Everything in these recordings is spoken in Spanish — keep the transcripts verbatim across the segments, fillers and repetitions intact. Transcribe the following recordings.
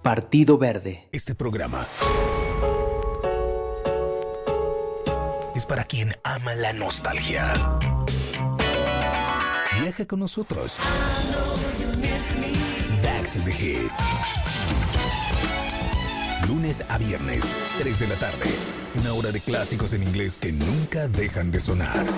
Partido Verde. Este programa es para quien ama la nostalgia. Viaja con nosotros. Back to the Hits. Lunes a viernes, tres de la tarde. Una hora de clásicos en inglés que nunca dejan de sonar.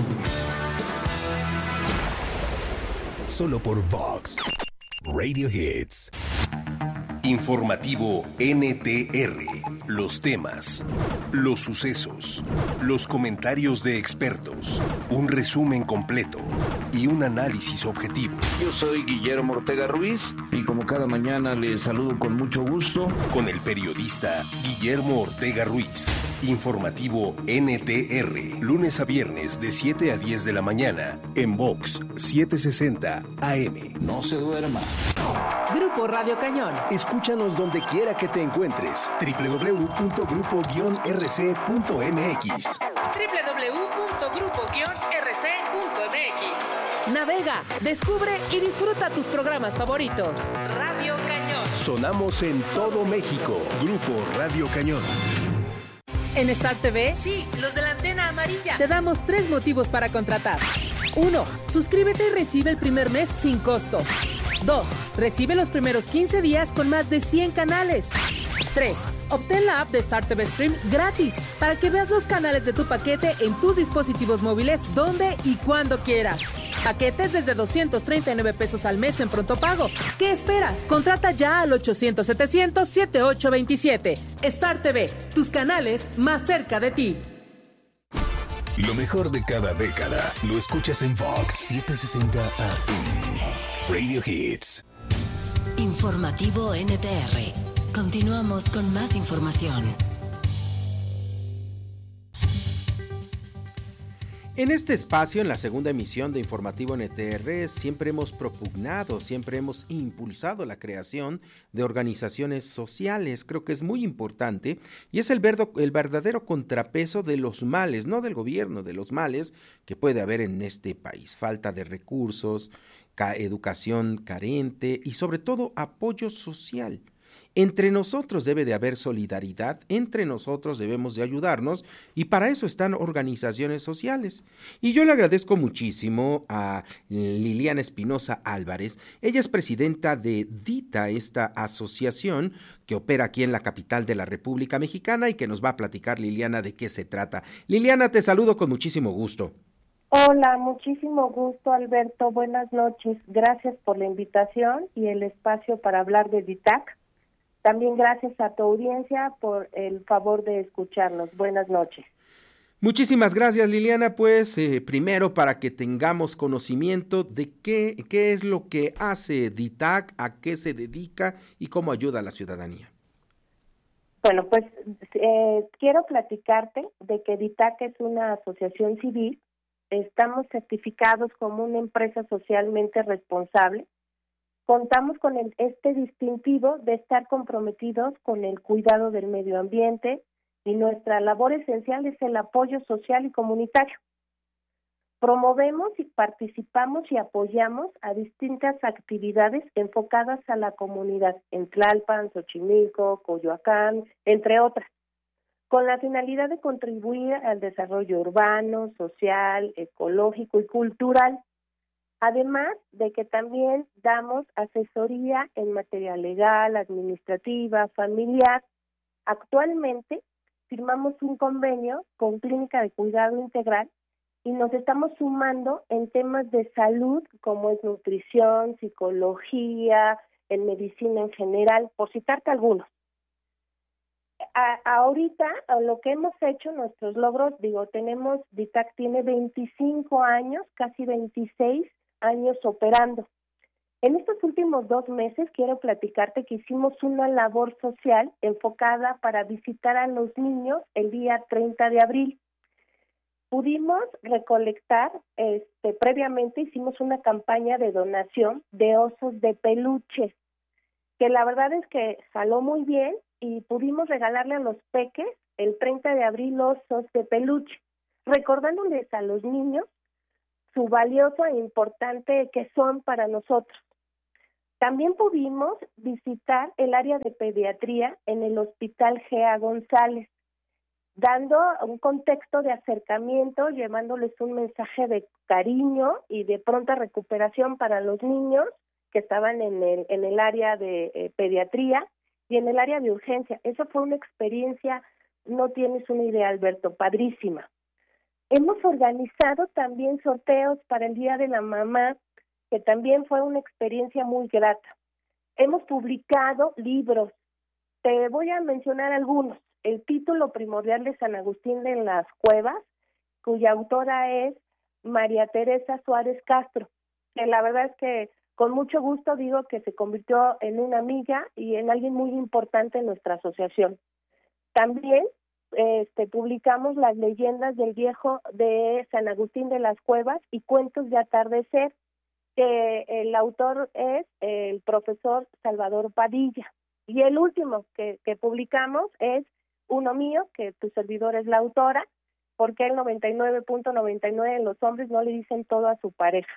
Solo por Vox Radio Hits. Informativo N T R. Los temas, los sucesos, los comentarios de expertos, un resumen completo y un análisis objetivo. Yo soy Guillermo Ortega Ruiz y como cada mañana les saludo con mucho gusto. Con el periodista Guillermo Ortega Ruiz. Informativo N T R. Lunes a viernes de siete a diez de la mañana en Vox setecientos sesenta A M. No se duerma. Grupo Radio Cañón. Escúchanos donde quiera que te encuentres. doble u doble u doble u punto grupo guion r c punto m x. doble u doble u doble u punto grupo guion r c punto m x. Navega, descubre y disfruta tus programas favoritos. Radio Cañón. Sonamos en todo México. Grupo Radio Cañón. En Star T V, sí, los de la antena amarilla, te damos tres motivos para contratar. Uno, suscríbete y recibe el primer mes sin costo. Dos, recibe los primeros quince días con más de cien canales. Tres, obtén la app de Star T V Stream gratis para que veas los canales de tu paquete en tus dispositivos móviles donde y cuando quieras. Paquetes desde doscientos treinta y nueve pesos al mes en pronto pago. ¿Qué esperas? Contrata ya al ochocientos setecientos setenta y ocho veintisiete. Star T V, tus canales más cerca de ti. Lo mejor de cada década lo escuchas en Vox setecientos sesenta A M. Radio Hits. Informativo N T R. Continuamos con más información. En este espacio, en la segunda emisión de Informativo N T R, siempre hemos propugnado, siempre hemos impulsado la creación de organizaciones sociales. Creo que es muy importante y es el, verdo, el verdadero contrapeso de los males, no del gobierno, de los males que puede haber en este país. Falta de recursos, ca- educación carente y sobre todo apoyo social. Entre nosotros debe de haber solidaridad, entre nosotros debemos de ayudarnos y para eso están organizaciones sociales. Y yo le agradezco muchísimo a Liliana Espinosa Álvarez. Ella es presidenta de DITA, esta asociación que opera aquí en la capital de la República Mexicana y que nos va a platicar, Liliana, de qué se trata. Liliana, te saludo con muchísimo gusto. Hola, muchísimo gusto, Alberto. Buenas noches. Gracias por la invitación y el espacio para hablar de DITAC. También gracias a tu audiencia por el favor de escucharnos. Buenas noches. Muchísimas gracias, Liliana. Pues eh, primero para que tengamos conocimiento de qué, qué es lo que hace DITAC, a qué se dedica y cómo ayuda a la ciudadanía. Bueno, pues eh, quiero platicarte de que DITAC es una asociación civil. Estamos certificados como una empresa socialmente responsable. Contamos con el, este distintivo de estar comprometidos con el cuidado del medio ambiente y nuestra labor esencial es el apoyo social y comunitario. Promovemos y participamos y apoyamos a distintas actividades enfocadas a la comunidad en Tlalpan, Xochimilco, Coyoacán, entre otras, con la finalidad de contribuir al desarrollo urbano, social, ecológico y cultural. Además de que también damos asesoría en materia legal, administrativa, familiar. Actualmente firmamos un convenio con Clínica de Cuidado Integral y nos estamos sumando en temas de salud como es nutrición, psicología, en medicina en general, por citarte algunos. A, ahorita lo que hemos hecho, nuestros logros, digo, tenemos, DITAC tiene veinticinco años, casi veintiséis años operando. En estos últimos dos meses quiero platicarte que hicimos una labor social enfocada para visitar a los niños el día treinta de abril. Pudimos recolectar, este, previamente hicimos una campaña de donación de osos de peluche, que la verdad es que jaló muy bien y pudimos regalarle a los peques el treinta de abril osos de peluche, recordándoles a los niños su valioso e importante que son para nosotros. También pudimos visitar el área de pediatría en el Hospital G A González, dando un contexto de acercamiento, llevándoles un mensaje de cariño y de pronta recuperación para los niños que estaban en el, en el área de eh, pediatría y en el área de urgencia. Eso fue una experiencia, no tienes una idea, Alberto, padrísima. Hemos organizado también sorteos para el Día de la Mamá, que también fue una experiencia muy grata. Hemos publicado libros. Te voy a mencionar algunos. El título primordial de San Agustín de las Cuevas, cuya autora es María Teresa Suárez Castro, que la verdad es que con mucho gusto digo que se convirtió en una amiga y en alguien muy importante en nuestra asociación. También este, publicamos las leyendas del viejo de San Agustín de las Cuevas y cuentos de atardecer, que el autor es el profesor Salvador Padilla. Y el último que, que publicamos es uno mío, que tu servidor es la autora, porque el noventa y nueve punto noventa y nueve de los hombres no le dicen todo a su pareja.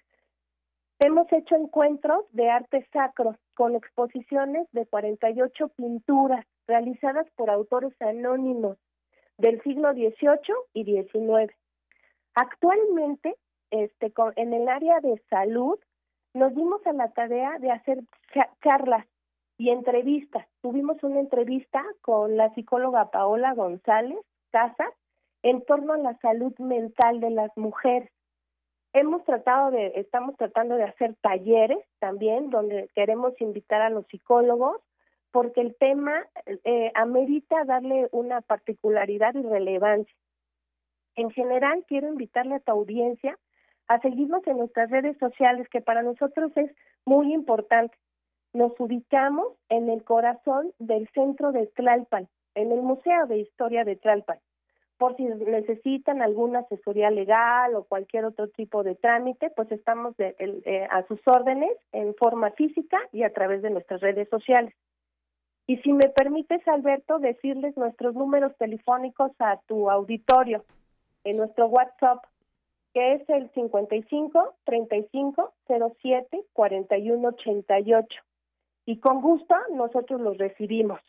Hemos hecho encuentros de arte sacro con exposiciones de cuarenta y ocho pinturas realizadas por autores anónimos del siglo dieciocho y diecinueve. Actualmente, este, con, en el área de salud, nos dimos a la tarea de hacer charlas y entrevistas. Tuvimos una entrevista con la psicóloga Paola González Casas en torno a la salud mental de las mujeres. Hemos tratado de, estamos tratando de hacer talleres también, donde queremos invitar a los psicólogos, porque el tema eh, amerita darle una particularidad y relevancia. En general, quiero invitarle a tu audiencia a seguirnos en nuestras redes sociales, que para nosotros es muy importante. Nos ubicamos en el corazón del centro de Tlalpan, en el Museo de Historia de Tlalpan. Por si necesitan alguna asesoría legal o cualquier otro tipo de trámite, pues estamos de, eh, a sus órdenes en forma física y a través de nuestras redes sociales. Y si me permites, Alberto, decirles nuestros números telefónicos a tu auditorio en nuestro WhatsApp, que es el cincuenta y cinco, treinta y cinco, cero siete, cuarenta y uno ochenta y ocho. Y con gusto nosotros los recibimos.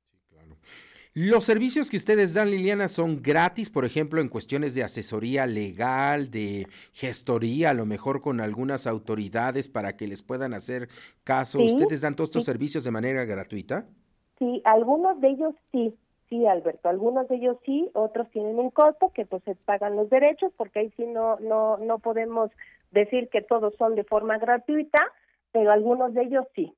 Los servicios que ustedes dan, Liliana, son gratis, por ejemplo, en cuestiones de asesoría legal, de gestoría, a lo mejor con algunas autoridades para que les puedan hacer caso. Sí, ¿ustedes dan todos estos sí. servicios de manera gratuita? Sí, algunos de ellos sí, sí, Alberto, algunos de ellos sí, otros tienen un costo que pues se pagan los derechos, porque ahí sí no, no, no podemos decir que todos son de forma gratuita, pero algunos de ellos sí.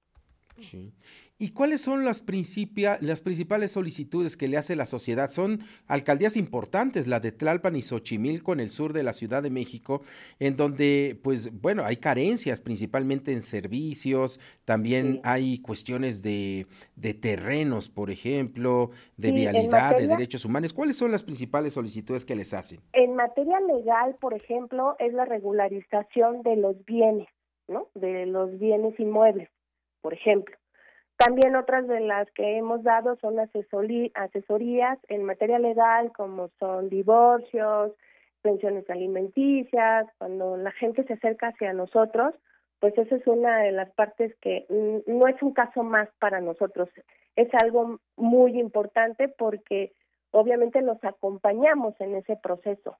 Sí. ¿Y cuáles son las, principia, las principales solicitudes que le hace la sociedad? Son alcaldías importantes, la de Tlalpan y Xochimilco en el sur de la Ciudad de México, en donde, pues, bueno, hay carencias principalmente en servicios, también sí. hay cuestiones de, de terrenos, por ejemplo, de sí, vialidad, materia, de derechos humanos. ¿Cuáles son las principales solicitudes que les hacen? En materia legal, por ejemplo, es la regularización de los bienes, ¿no? De los bienes inmuebles, por ejemplo. También otras de las que hemos dado son asesorí, asesorías en materia legal, como son divorcios, pensiones alimenticias. Cuando la gente se acerca hacia nosotros, pues esa es una de las partes que no es un caso más para nosotros, es algo muy importante porque obviamente los acompañamos en ese proceso.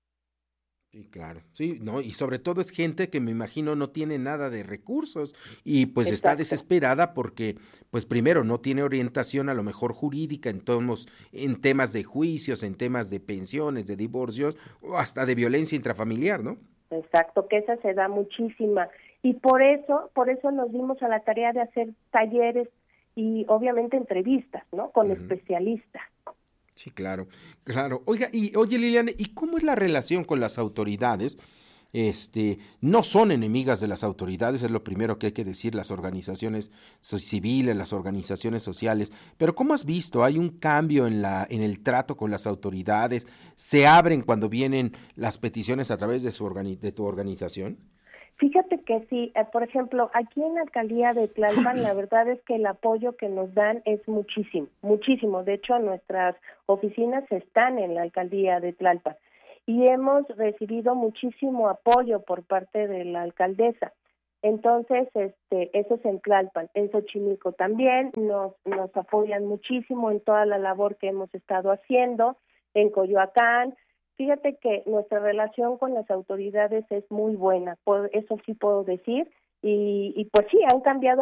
Sí, claro, sí, no, y sobre todo es gente que me imagino no tiene nada de recursos y pues Exacto. está desesperada porque, pues primero no tiene orientación a lo mejor jurídica en, tomos, en temas de juicios, en temas de pensiones, de divorcios o hasta de violencia intrafamiliar, ¿no? Exacto, que esa se da muchísima y por eso, por eso nos dimos a la tarea de hacer talleres y obviamente entrevistas, ¿no? Con uh-huh. especialistas. Sí, claro, claro. Oiga, y oye Liliana, ¿y cómo es la relación con las autoridades? Este, no son enemigas de las autoridades, es lo primero que hay que decir, las organizaciones civiles, las organizaciones sociales, pero ¿cómo has visto? ¿Hay un cambio en la, en el trato con las autoridades? ¿Se abren cuando vienen las peticiones a través de su organi- de tu organización? Fíjate que sí, eh, por ejemplo, aquí en la alcaldía de Tlalpan, la verdad es que el apoyo que nos dan es muchísimo, muchísimo. De hecho, nuestras oficinas están en la alcaldía de Tlalpan y hemos recibido muchísimo apoyo por parte de la alcaldesa. Entonces, este, eso es en Tlalpan. En Xochimilco también nos, nos apoyan muchísimo en toda la labor que hemos estado haciendo, en Coyoacán. Fíjate que nuestra relación con las autoridades es muy buena, eso sí puedo decir, y, y pues sí, han cambiado